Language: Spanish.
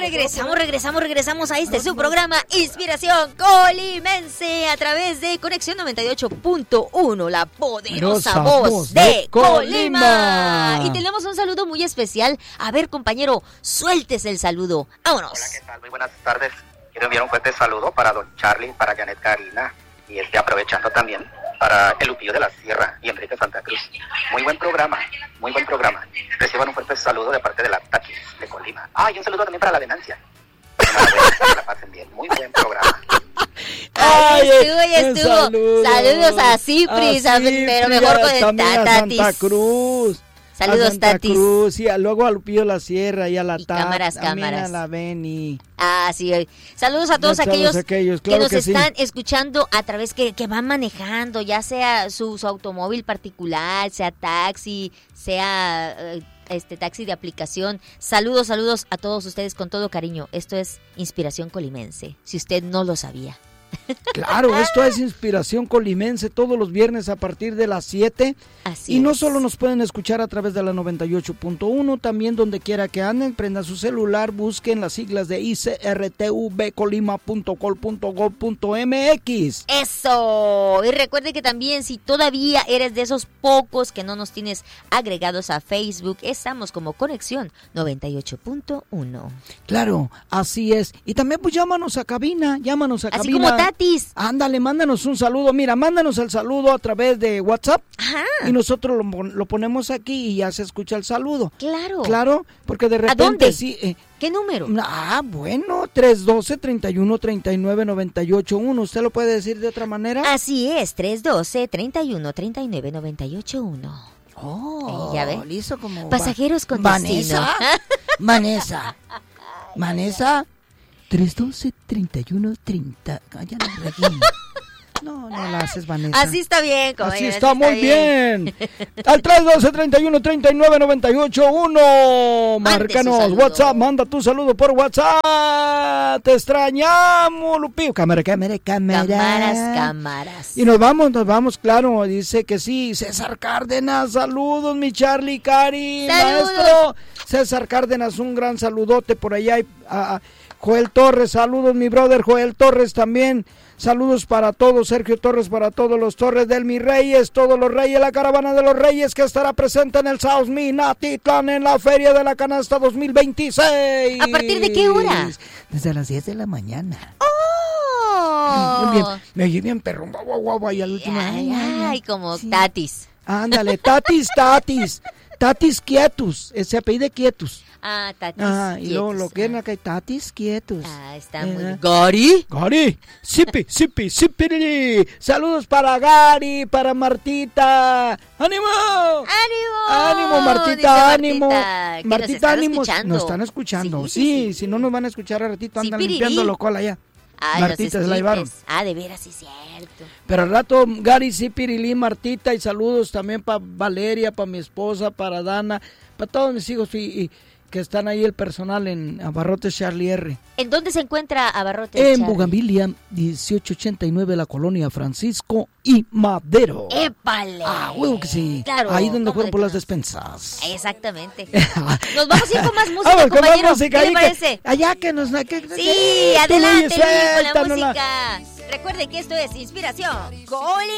Regresamos a su programa Inspiración Colimense a través de Conexión 98.1, la poderosa voz de Colima. Y tenemos un saludo muy especial. A ver, compañero, sueltes el saludo. Vámonos. Hola, ¿qué tal? Muy buenas tardes. Quiero enviar un fuerte saludo para don Charlie, para Janet Karina y aprovechando también para el Lupillo de la Sierra y Enrique Santa Cruz. Muy buen programa. Reciban un fuerte saludo de parte de la Taquis de Colima. Y un saludo también para la Venancia. Que la pasen bien. Muy buen programa. Estuvo. Saludos a Cipris, pero mejor con el Tatis. Santa Cruz. Saludos, Tatis. Sí, luego a Lupillo la Sierra y a la Tatis. Cámaras. A la Beni. Sí. Saludos a todos aquellos claro que nos que están escuchando a través que van manejando, ya sea su automóvil particular, sea taxi, sea taxi de aplicación. Saludos a todos ustedes con todo cariño. Esto es Inspiración Colimense, si usted no lo sabía. Claro, esto es Inspiración Colimense todos los viernes a partir de las 7. Así y no es. solo nos pueden escuchar a través de la 98.1, también donde quiera que anden, prenda su celular, busquen las siglas de icrtvcolima.col.gov.mx. Eso. Y recuerde que también si todavía eres de esos pocos que no nos tienes agregados a Facebook, estamos como Conexión 98.1. Claro, así es. Y también pues llámanos a cabina. Así como Tatis. Ándale, mándanos un saludo. Mira, mándanos el saludo a través de WhatsApp. Ajá. Y nosotros lo ponemos aquí y ya se escucha el saludo. Claro, porque de repente... ¿A dónde? Sí, ¿Qué número? Bueno, 312-31-39-98-1. ¿Usted lo puede decir de otra manera? Así es, 312-31-39-98-1. ¿Ya ve? Listo como... Pasajeros con destino. Vanessa. 312-31-30. Ya no regué. No la haces, Vanessa. Así está bien, compañero. Así está muy bien. Al 312-31-39-98-1. Márcanos WhatsApp, manda tu saludo por WhatsApp. Te extrañamos, Lupillo. Cámaras. Y nos vamos, claro. Dice que sí. César Cárdenas, saludos, mi Charlie, Cari, maestro. César Cárdenas, un gran saludote por allá. Joel Torres, saludos, mi brother Joel Torres también. Saludos para todos, Sergio Torres, para todos los Torres del Mi Reyes, todos los Reyes, la caravana de los Reyes que estará presente en el South Minatitlán en la Feria de la Canasta 2026. ¿A partir de qué hora? Desde las 10 de la mañana. ¡Oh! Me oye bien perro, guau, y al último. Ay, como sí. Tatis. Ándale, Tatis. Tatis Quietus, se apellida Quietus. Tatis. Y luego lo que acá, Tatis Quietus. Está muy bien. ¿Gary? Sipi. Saludos para Gary, para Martita. ¡Ánimo, Martita, ánimo! Martita, ánimo. Nos están escuchando. Sí, si no nos van a escuchar a ratito, andan limpiando lo cual allá. Martita se la llevaron. De veras, sí, cierto. Pero al rato, Gary, sí, Pirilín, Martita, y saludos también para Valeria, para mi esposa, para Dana, para todos mis hijos y que están ahí el personal en Abarrotes Charlie R. ¿En dónde se encuentra Abarrotes En Charlie? Bugambilia, 1889, la colonia Francisco y Madero. ¡Épale! Huevo que sí. Claro. Ahí donde fueron por las despensas. Exactamente. Nos vamos a ir con más música, compañero. Música, ¿qué le parece? Allá que nos... Sí, adelante, con la música. Recuerden que esto es Inspiración Colimense.